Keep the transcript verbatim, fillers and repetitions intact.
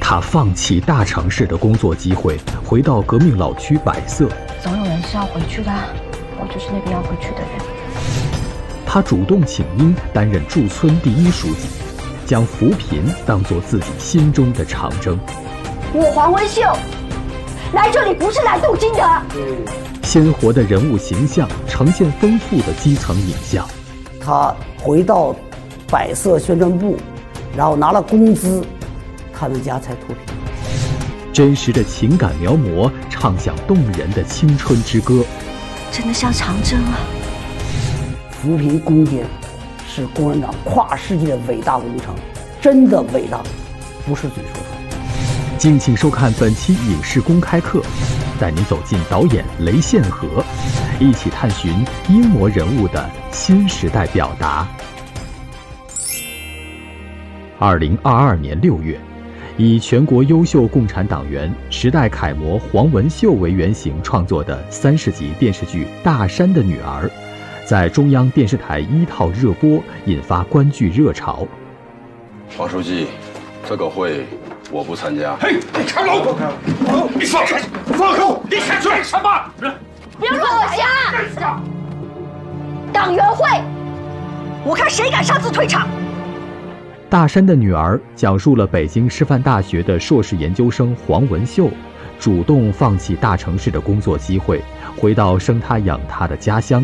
他放弃大城市的工作机会，回到革命老区百色。 总有人是要回去的，我就是那个要回去的人。 他主动请缨担任驻村第一书记，将扶贫当作自己心中的长征。 我黄文秀来这里不是来镀金的。 鲜活的人物形象呈现丰富的基层影像。 他回到百色宣传部，然后拿了工资，他们家才脱贫。 真实的情感描摹，唱响动人的青春之歌。 真的像长征啊！ 扶贫攻坚是共产党跨世纪的伟大工程，真的伟大，不是嘴说的。 敬请收看本期影视公开课，带您走进导演雷宪和，一起探寻英模人物的新时代表达。二零二二年六月，以全国优秀共产党员、时代楷模黄文秀为原型创作的三十集电视剧《大山的女儿》，在中央电视台一套热播，引发观剧热潮。 黄书记，这个会我不参加。 嘿，你长龙，你放开，放开！你想干什么？ 别乱我瞎！党员会，我看谁敢擅自退场。 大山的女儿讲述了北京师范大学的硕士研究生黄文秀，主动放弃大城市的工作机会，回到生他养他的家乡。